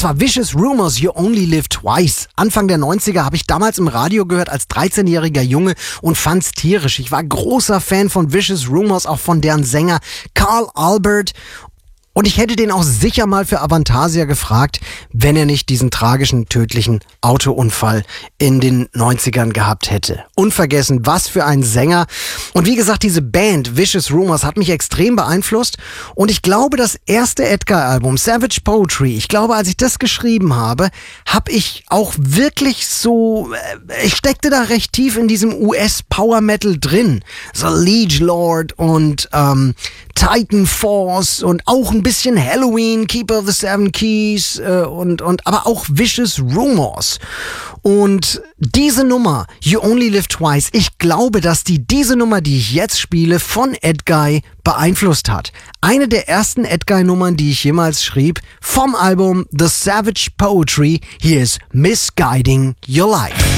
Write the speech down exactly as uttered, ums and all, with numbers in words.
Das war Vicious Rumors, You Only Live Twice. Anfang der neunziger habe ich damals im Radio gehört als dreizehnjähriger Junge und fand's tierisch. Ich war großer Fan von Vicious Rumors, auch von deren Sänger Carl Albert. Und ich hätte den auch sicher mal für Avantasia gefragt, wenn er nicht diesen tragischen, tödlichen Autounfall in den neunzigern gehabt hätte. Unvergessen, was für ein Sänger. Und wie gesagt, diese Band Vicious Rumors hat mich extrem beeinflusst. Und ich glaube, das erste Edgar-Album, Savage Poetry, ich glaube, als ich das geschrieben habe, habe ich auch wirklich so, ich steckte da recht tief in diesem U S-Power-Metal drin. So Liege Lord und ähm, Titan Force und auch ein bisschen Halloween, Keeper of the Seven Keys äh, und, und aber auch Vicious Rumors. Und diese Nummer, You Only Live Twice, ich glaube, dass die diese Nummer, die ich jetzt spiele, von Edguy beeinflusst hat. Eine der ersten Edguy-Nummern, die ich jemals schrieb, vom Album The Savage Poetry. Hier ist Misguiding Your Life.